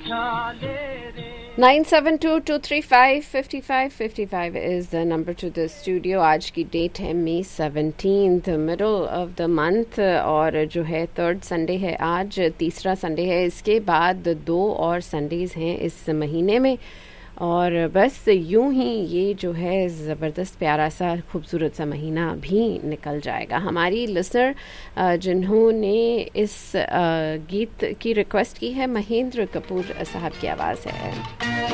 9722355555 is the number to the studio. आज की date है May 17th, middle of the month, और जो है थर्ड संडे है आज, तीसरा संडे है. इसके बाद 2 और संडेज़ हैं इस महीने में, और बस यूं ही ये जो है ज़बरदस्त प्यारा सा खूबसूरत सा महीना भी निकल जाएगा. हमारी लिसनर जिन्होंने इस गीत की रिक्वेस्ट की है, महेंद्र कपूर साहब की आवाज़ है.